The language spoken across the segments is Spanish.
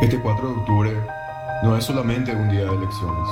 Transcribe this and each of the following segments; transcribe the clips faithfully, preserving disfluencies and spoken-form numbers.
Este cuatro de octubre no es solamente un día de elecciones.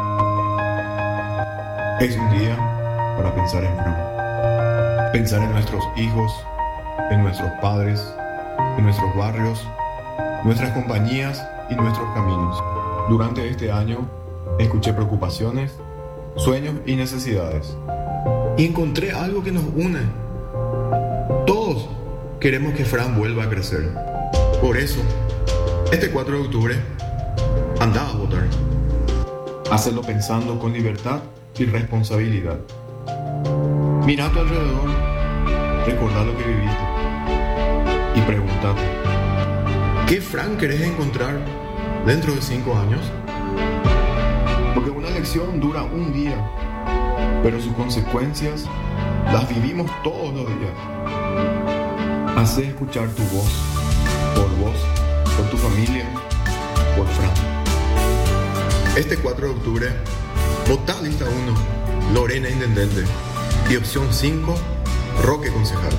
Es un día para pensar en Fran. Pensar en nuestros hijos, en nuestros padres, en nuestros barrios, nuestras compañías y nuestros caminos. Durante este año escuché preocupaciones, sueños y necesidades. Y encontré algo que nos une. Todos queremos que Fran vuelva a crecer. Por eso, este cuatro de octubre, anda a votar. Hacelo pensando con libertad y responsabilidad. Mira a tu alrededor, recordá lo que viviste y pregúntate, ¿qué Fran querés encontrar dentro de cinco años? Porque una elección dura un día, pero sus consecuencias las vivimos todos los días. Hacé escuchar tu voz, por vos, por tu familia, por Fran. Este cuatro de octubre, votá lista uno, Lorena Intendente, y opción cinco, Roque Concejal.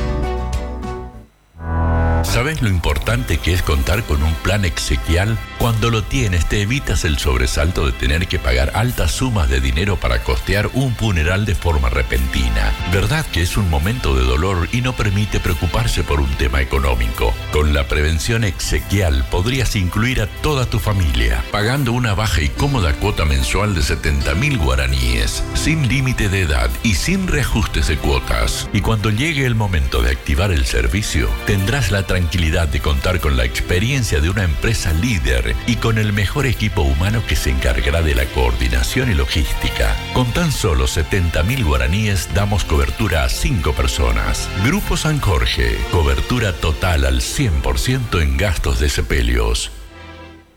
¿Sabes lo importante que es contar con un plan exequial? Cuando lo tienes, te evitas el sobresalto de tener que pagar altas sumas de dinero para costear un funeral de forma repentina. ¿Verdad que es un momento de dolor y no permite preocuparse por un tema económico? Con la prevención exequial podrías incluir a toda tu familia, pagando una baja y cómoda cuota mensual de setenta mil guaraníes, sin límite de edad y sin reajustes de cuotas. Y cuando llegue el momento de activar el servicio, tendrás la tranquilidad de contar con la experiencia de una empresa líder y con el mejor equipo humano que se encargará de la coordinación y logística. Con tan solo setenta mil guaraníes damos cobertura a cinco personas. Grupo San Jorge, cobertura total al cien por ciento en gastos de sepelios.